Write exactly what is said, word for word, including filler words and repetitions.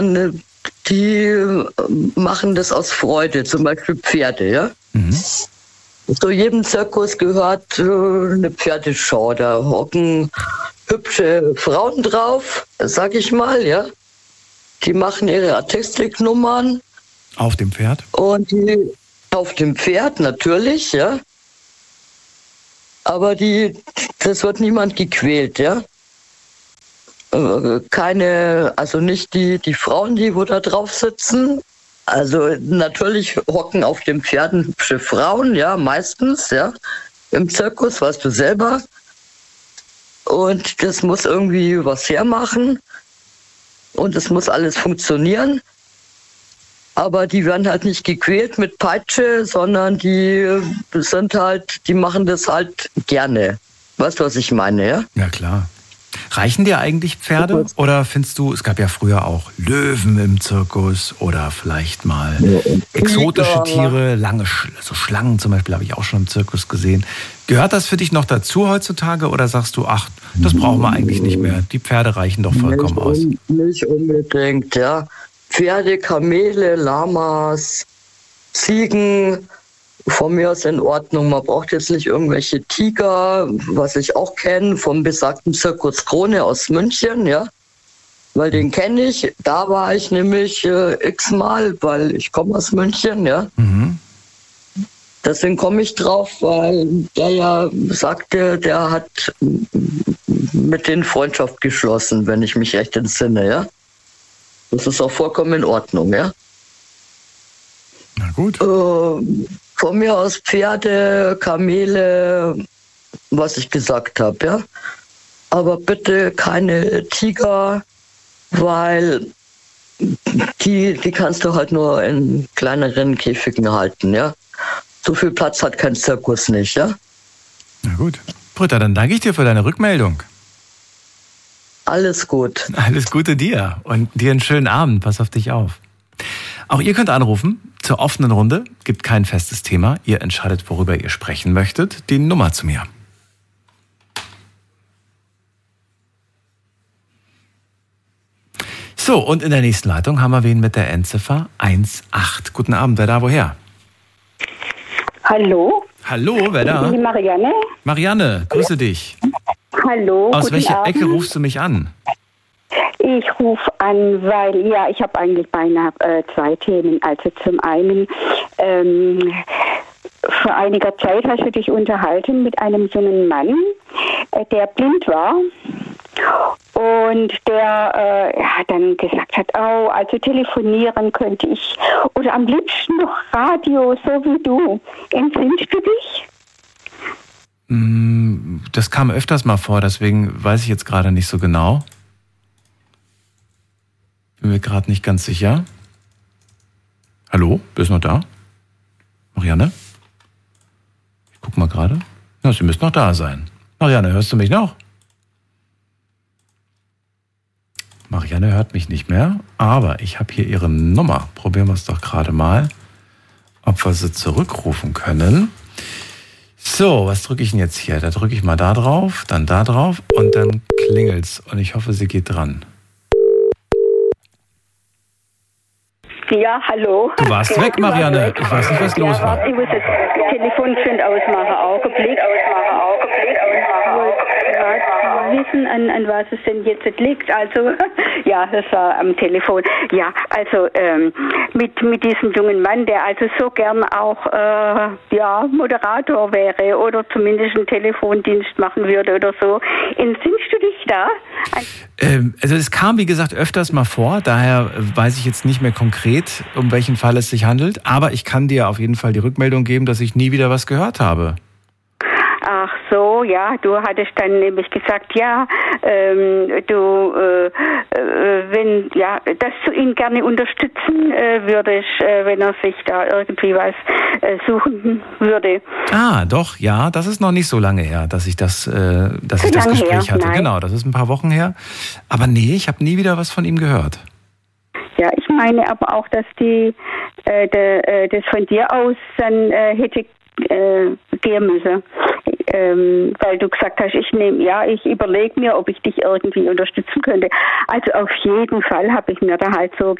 ne, die machen das aus Freude, zum Beispiel Pferde, ja. Mhm. Zu jedem Zirkus gehört äh, eine Pferdeschau. Da hocken hübsche Frauen drauf, sag ich mal, ja. Die machen ihre Artistiknummern. Auf dem Pferd? Und die auf dem Pferd natürlich, ja. Aber die, das wird niemand gequält, ja. Keine, also nicht die, die Frauen, die wo da drauf sitzen. Also natürlich hocken auf den Pferden hübsche Frauen, ja, meistens, ja. Im Zirkus, weißt du selber. Und das muss irgendwie was hermachen. Und es muss alles funktionieren. Aber die werden halt nicht gequält mit Peitsche, sondern die sind halt, die machen das halt gerne. Weißt du, was ich meine, ja? Ja, klar. Reichen dir eigentlich Pferde? Oder findest du, es gab ja früher auch Löwen im Zirkus oder vielleicht mal exotische Tiere, lange Sch- so Schlangen zum Beispiel habe ich auch schon im Zirkus gesehen. Gehört das für dich noch dazu heutzutage oder sagst du, ach, das brauchen wir eigentlich nicht mehr, die Pferde reichen doch vollkommen nicht, aus? Un- nicht unbedingt, ja. Pferde, Kamele, Lamas, Ziegen, von mir aus in Ordnung. Man braucht jetzt nicht irgendwelche Tiger, was ich auch kenne, vom besagten Zirkus Krone aus München, ja. Weil den kenne ich. Da war ich nämlich äh, x-mal, weil ich komme aus München, ja. Mhm. Deswegen komme ich drauf, weil der ja sagte, der hat mit denen Freundschaft geschlossen, wenn ich mich recht entsinne, ja. Das ist auch vollkommen in Ordnung, ja. Na gut. Äh, von mir aus Pferde, Kamele, was ich gesagt habe, ja. Aber bitte keine Tiger, weil die, die kannst du halt nur in kleineren Käfigen halten, ja. So viel Platz hat kein Zirkus nicht, ja. Na gut. Britta, dann danke ich dir für deine Rückmeldung. Alles gut. Alles Gute dir und dir einen schönen Abend. Pass auf dich auf. Auch ihr könnt anrufen zur offenen Runde. Gibt kein festes Thema. Ihr entscheidet, worüber ihr sprechen möchtet. Die Nummer zu mir. So, und in der nächsten Leitung haben wir wen mit der Endziffer eins acht. Guten Abend, wer da, woher? Hallo? Hallo, wer da? Die Marianne. Marianne, grüße dich. Hallo, Aus guten welcher Abend. Ecke rufst du mich an? Ich rufe an, weil, ja, ich habe eigentlich beinahe äh, zwei Themen. Also zum einen, ähm, vor einiger Zeit hast du dich unterhalten mit einem jungen Mann, äh, der blind war. Und der äh, ja, dann gesagt hat, oh, also telefonieren könnte ich. Oder am liebsten noch Radio, so wie du. Entsinnst du dich? Das kam öfters mal vor, deswegen weiß ich jetzt gerade nicht so genau. Bin mir gerade nicht ganz sicher. Hallo, bist du noch da? Marianne? Ich guck mal gerade. Ja, sie müsste noch da sein. Marianne, hörst du mich noch? Marianne hört mich nicht mehr, aber ich habe hier ihre Nummer. Probieren wir es doch gerade mal, ob wir sie zurückrufen können. So, was drücke ich denn jetzt hier? Da drücke ich mal da drauf, dann da drauf und dann klingelt's. Und ich hoffe, sie geht dran. Ja, hallo. Du warst weg, Marianne. Ich weiß nicht, was los ja, war. Warte, ich muss das Telefon schön ausmachen. Augenblick. Ausmachen, Augenblick. Ausmachen, Augenblick. Wissen, an, an was es denn jetzt liegt. Also, ja, das war am Telefon. Ja, also ähm, mit, mit diesem jungen Mann, der also so gern auch äh, ja, Moderator wäre oder zumindest einen Telefondienst machen würde oder so. Entsinnst du dich da? Ähm, also es kam, wie gesagt, öfters mal vor. Daher weiß ich jetzt nicht mehr konkret, um welchen Fall es sich handelt. Aber ich kann dir auf jeden Fall die Rückmeldung geben, dass ich nie wieder was gehört habe. Ach so, ja, du hattest dann nämlich gesagt, ja, ähm, du, äh, äh, wenn, ja, dass du ihn gerne unterstützen äh, würdest, äh, wenn er sich da irgendwie was äh, suchen würde. Ah, doch, ja, das ist noch nicht so lange her, dass ich das, äh, dass ich das Gespräch her? hatte. Nein. Genau, das ist ein paar Wochen her. Aber nee, ich habe nie wieder was von ihm gehört. Ja, ich meine aber auch, dass die, äh, de, äh, das von dir aus dann äh, hätte äh, gehen müssen. ähm, weil du gesagt hast, ich nehme, ja, ich überlege mir, ob ich dich irgendwie unterstützen könnte. Also auf jeden Fall habe ich mir da halt so